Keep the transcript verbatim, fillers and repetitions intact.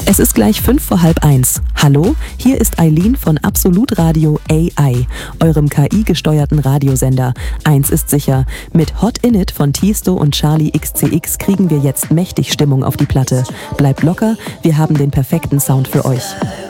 Es ist gleich fünf vor halb eins. Hallo, hier ist Eileen von Absolut Radio A I, eurem K I-gesteuerten Radiosender. Eins ist sicher, mit Hot In It von Tiesto und Charlie X C X kriegen wir jetzt mächtig Stimmung auf die Platte. Bleibt locker, wir haben den perfekten Sound für euch.